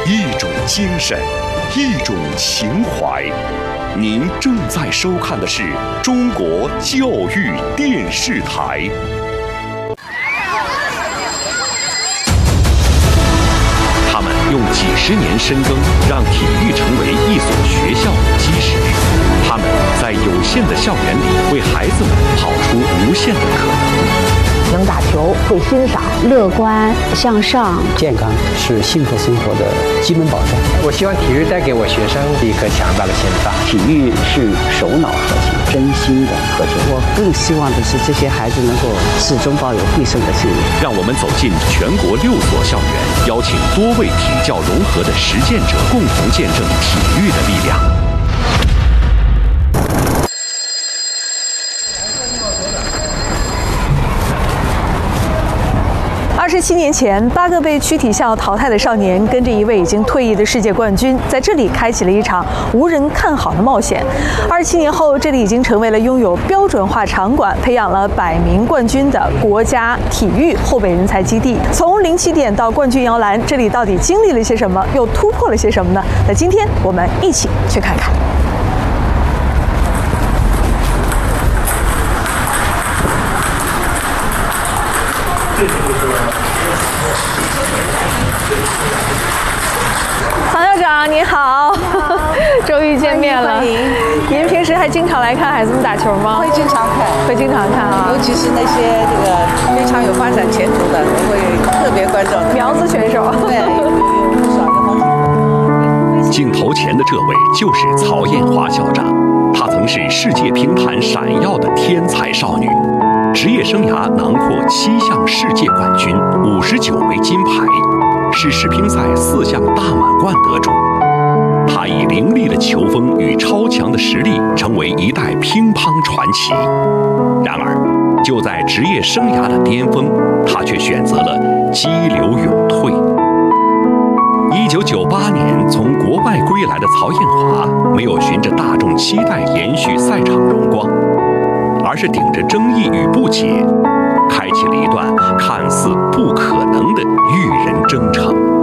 一种精神，一种情怀。您正在收看的是中国教育电视台。他们用几十年深耕，让体育成为一所学校的基石。他们在有限的校园里，为孩子们跑出无限的可能。 能打球，会欣赏， 乐观向上， 健康是幸福生活的基本保障。 我希望体育带给我学生一颗强大的心脏。 体育是首脑核心，真心的核心。 我更希望的是这些孩子能够始终抱有必胜的信念。 让我们走进全国6所校园，邀请多位体教融合的实践者，共同见证体育的力量。 27年前，8个被区体校淘汰的少年，跟着一位已经退役的世界冠军，在这里开启了一场无人看好的冒险。27年后，这里已经成为了拥有标准化场馆、培养了100名冠军的国家体育后备人才基地。从零起点到冠军摇篮，这里到底经历了些什么，又突破了些什么呢？那今天我们一起去看看。唐校长你好，终于见面了。您平时还经常来看孩子们打球吗？ 会经常看， 会经常看啊。 尤其是那些这个非常有发展前途的，我会特别关注。 苗子选手， 对，有不少有好几个。 镜头前的这位就是曹艳华校长，她曾是世界乒坛闪耀的天才少女。职业生涯囊括7项世界冠军，59枚金牌，是世乒赛4项大满贯得主。他以凌厉的球风与超强的实力，成为一代乒乓传奇。然而，就在职业生涯的巅峰，他却选择了激流勇退。1998年从国外归来的曹艳华，没有循着大众期待延续赛场荣光，而是顶着争议与不解，开启了一段看似不可能的育人征程。